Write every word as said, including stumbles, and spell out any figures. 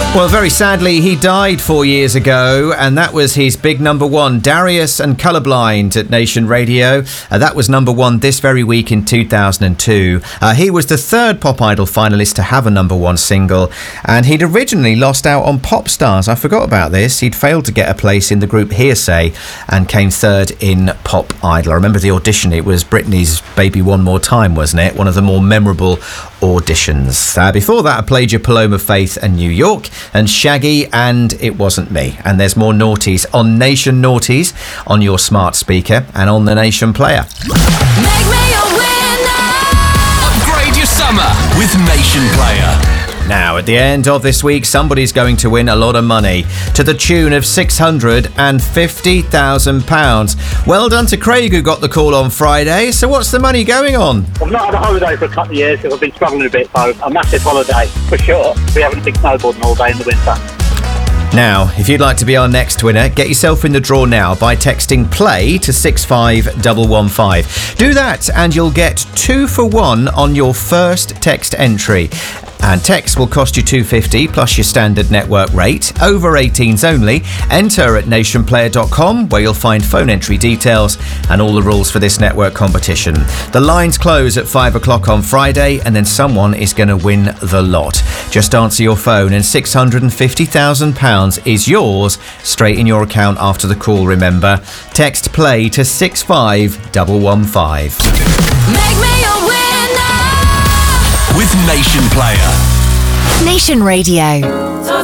Well, very sadly, he died four years ago, and that was his big number one, Darius and Colourblind at Nation Radio. Uh, that was number one this very week in two thousand two. Uh, he was the third Pop Idol finalist to have a number one single, and he'd originally lost out on Pop Stars. I forgot about this. He'd failed to get a place in the group Hearsay and came third in Pop Idol. I remember the audition. It was Britney's Baby One More Time, wasn't it? One of the more memorable auditions. Uh, before that, I played you Paloma Faith and New York and Shaggy and It Wasn't Me. And there's more Naughties on Nation Naughties on your smart speaker and on the Nation player. Make me a winner. Upgrade your summer with Nation Player. Now, at the end of this week, somebody's going to win a lot of money to the tune of six hundred fifty thousand pounds. Well done to Craig, who got the call on Friday. So what's the money going on? I've not had a holiday for a couple of years because I've been struggling a bit, so a massive holiday, for sure. We're having a big snowboarding all day in the winter. Now, if you'd like to be our next winner, get yourself in the draw now by texting PLAY to six five one one five. Do that and you'll get two for one on your first text entry. And text will cost you two pounds fifty plus your standard network rate. Over eighteens only. Enter at nation player dot com where you'll find phone entry details and all the rules for this network competition. The lines close at five o'clock on Friday and then someone is going to win the lot. Just answer your phone and six hundred fifty thousand pounds is yours straight in your account after the call, remember. Text PLAY to six five one one five. Make me a winner. With Nation Player. Nation Radio.